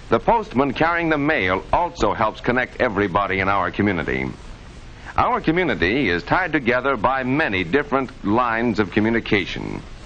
The postman carrying the mail also helps connect everybody in our community. Our community is tied together by many different lines of communication.